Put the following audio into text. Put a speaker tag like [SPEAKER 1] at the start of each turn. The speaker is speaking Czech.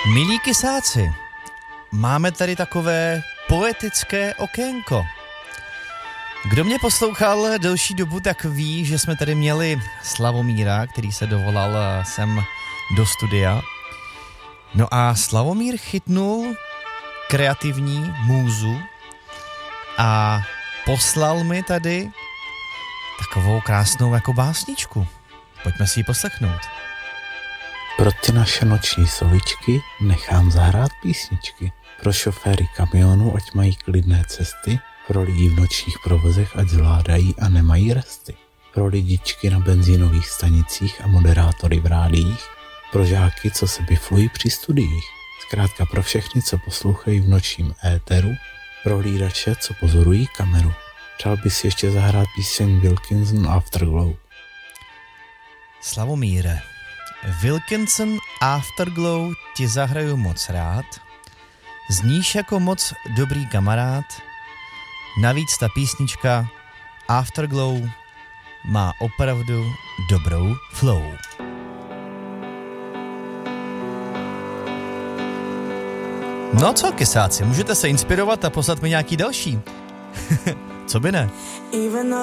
[SPEAKER 1] Milí kysáci, máme tady takové poetické okénko. Kdo mě poslouchal delší dobu, tak ví, že jsme tady měli Slavomíra, který se dovolal sem do studia. No a Slavomír chytnul kreativní můzu a poslal mi tady takovou krásnou jako básničku. Pojďme si ji poslechnout.
[SPEAKER 2] Pro ty naše noční sovičky nechám zahrát písničky. Pro šoféry kamionů, ať mají klidné cesty. Pro lidi v nočních provozech, ať zvládají a nemají resty. Pro lidičky na benzínových stanicích a moderátory v rádiích. Pro žáky, co se biflují při studiích. Zkrátka pro všechny, co poslouchají v nočním éteru. Pro hlídače, co pozorují kameru. Přál by si ještě zahrát píseň Wilkinson Afterglow.
[SPEAKER 1] Slavomíre, Wilkinson Afterglow ti zahraju moc rád. Zníš jako moc dobrý kamarád. Navíc ta písnička Afterglow má opravdu dobrou flow. No co, kysáci, můžete se inspirovat a poslat mi nějaký další? Co by ne?